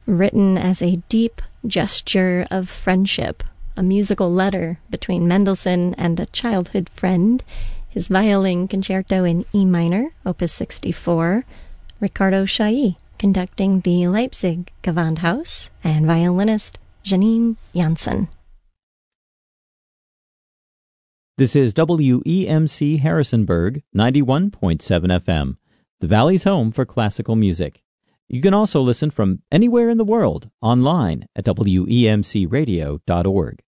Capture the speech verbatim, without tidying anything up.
written as a deep gesture of friendship, a musical letter between Mendelssohn and a childhood friend, his violin concerto in E minor, opus sixty-four, Ricardo Chailly conducting the Leipzig Gewandhaus, and violinist Janine Janssen. This is W E M C Harrisonburg, ninety-one point seven F M, the Valley's home for classical music. You can also listen from anywhere in the world online at W E M C radio dot org.